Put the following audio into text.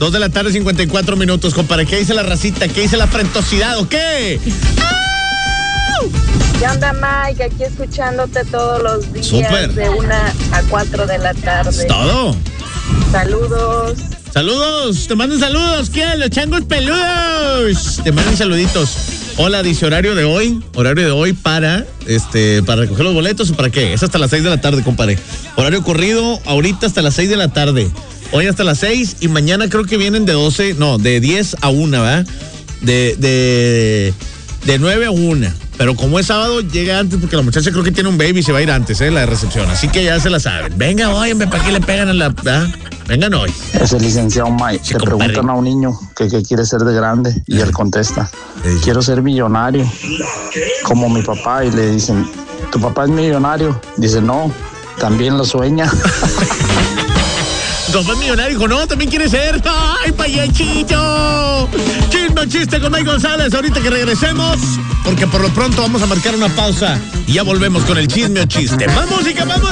2 de la tarde, 54 minutos, compadre. ¿Qué dice la racita? ¿Qué dice la frentosidad o qué? ¿Qué onda, Mike? Aquí escuchándote todos los días. Súper. De 1 a 4 de la tarde. ¿Todo? Saludos. Saludos, te mandan saludos, ¿qué? Los changos peludos. Te mandan saluditos. Hola, dice horario de hoy para recoger los boletos o para qué? Es hasta las 6 de la tarde, compadre. Horario corrido, ahorita hasta las 6 de la tarde. Hoy hasta las 6 y mañana creo que vienen de 10 a 1, ¿verdad? De 9 a 1. Pero como es sábado, llega antes porque la muchacha creo que tiene un baby y se va a ir antes, la de recepción. Así que ya se la saben. Venga hoy, hombre, ¿para qué le pegan a la... ¿verdad? Vengan hoy. Es el licenciado Mike. Sí, le compadre. preguntan a un niño que qué quiere ser de grande y él contesta, quiero ser millonario, como mi papá. Y le dicen, ¿tu papá es millonario? Dice, no, también lo sueña. Tu papá es millonario, dijo, no, también quiere ser. ¡Ay, payachito! Chisme o chiste con Mike González, ahorita que regresemos, porque por lo pronto vamos a marcar una pausa y ya volvemos con el chisme o chiste. ¡Más música, más música!